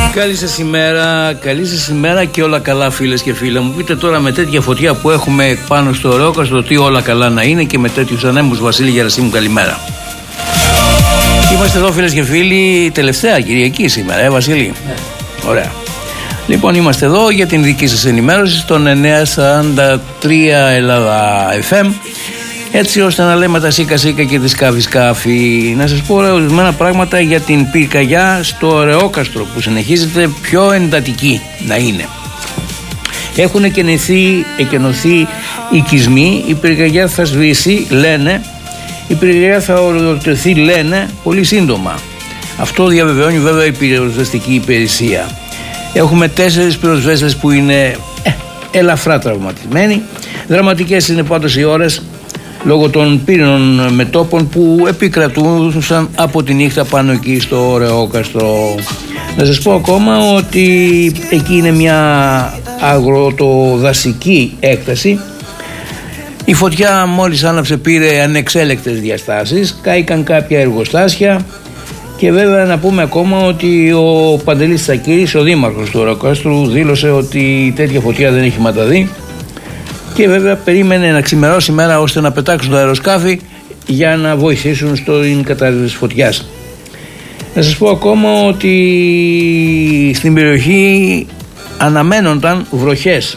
Καλή σας ημέρα και όλα καλά, φίλες και φίλοι. Μου πείτε τώρα, με τέτοια φωτιά που έχουμε πάνω στο Ρεόκαστρο, τι όλα καλά να είναι, και με τέτοιους ανέμους. Βασίλη Γερασίμου, καλημέρα. Είμαστε εδώ, φίλες και φίλοι, τελευταία Κυριακή σήμερα, Βασίλη? Ναι. Ωραία. Λοιπόν, είμαστε εδώ για την δική σας ενημέρωση στον 943 Ελλάδα FM, έτσι ώστε να λέμε τα σίκα σίκα και τη σκάφη σκάφη. Να σας πω ορισμένα πράγματα για την πυρκαγιά στο Ρεόκαστρο, που συνεχίζεται πιο εντατική να είναι. Έχουν εκενωθεί οικισμοί, η πυρκαγιά θα σβήσει, λένε. Η πυρκαγιά θα ολοκληρωθεί, λένε, πολύ σύντομα. Αυτό διαβεβαιώνει βέβαια η πυροσβεστική υπηρεσία. Έχουμε 4 πυροσβέστες που είναι ελαφρά τραυματισμένοι. Δραματικές είναι πάντως οι ώρες λόγω των πύρινων μετώπων που επικρατούσαν από τη νύχτα πάνω εκεί στο Ρεόκαστρο. Να σας πω ακόμα ότι εκεί είναι μια αγροτοδασική έκταση. Η φωτιά μόλις άναψε πήρε ανεξέλεκτες διαστάσεις, κάηκαν κάποια εργοστάσια. Και βέβαια να πούμε ακόμα ότι ο Παντελής Τσακύρης, ο δήμαρχος του Ρεοκάστρου, δήλωσε ότι τέτοια φωτιά δεν έχει ματαδεί, και βέβαια περίμενε να ξημερώσει η μέρα ώστε να πετάξουν το αεροσκάφη για να βοηθήσουν στην κατάρρευση της φωτιάς. Να σας πω ακόμα ότι στην περιοχή αναμένονταν βροχές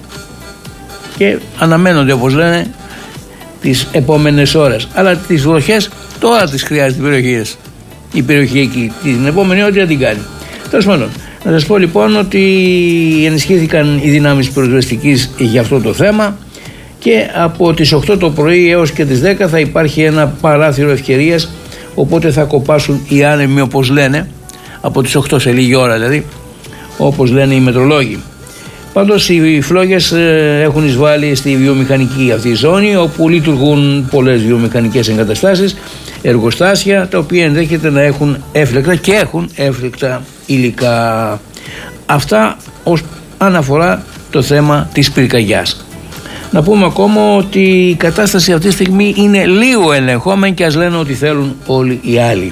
και αναμένονται, όπως λένε, τις επόμενες ώρες, αλλά τις βροχές τώρα τις χρειάζεται η περιοχή εκεί. Την επόμενη ώρα τι την κάνει. Τέλος πάντων, να σας πω λοιπόν ότι ενισχύθηκαν οι δυνάμεις πυροσβεστικής για αυτό το θέμα, και από τις 8 το πρωί έως και τις 10 θα υπάρχει ένα παράθυρο ευκαιρίας, οπότε θα κοπάσουν οι άνεμοι, όπως λένε, από τις 8 σε λίγη ώρα δηλαδή, όπως λένε οι μετρολόγοι. Πάντως οι φλόγες έχουν εισβάλει στη βιομηχανική αυτή ζώνη, όπου λειτουργούν πολλές βιομηχανικές εγκαταστάσεις, εργοστάσια, τα οποία ενδέχεται να έχουν έφλεκτα και έχουν έφλεκτα υλικά. Αυτά ως αναφορά το θέμα της πυρκαγιάς. Να πούμε ακόμα ότι η κατάσταση αυτή τη στιγμή είναι λίγο ελεγχόμενη, και ας λένε ότι θέλουν όλοι οι άλλοι.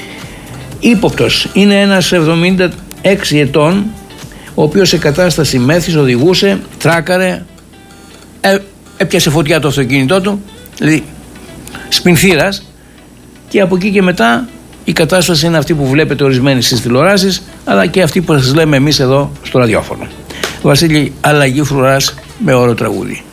Ύποπτος είναι ένας 76 ετών, ο οποίος σε κατάσταση μέθης οδηγούσε, τράκαρε, έπιασε φωτιά το αυτοκίνητό του, δηλαδή σπινθήρας, και από εκεί και μετά η κατάσταση είναι αυτή που βλέπετε ορισμένη στις τηλεοράσεις, αλλά και αυτή που σας λέμε εμείς εδώ στο ραδιόφωνο. Βασίλη, αλλαγή φρουράς με όρο τραγούδι.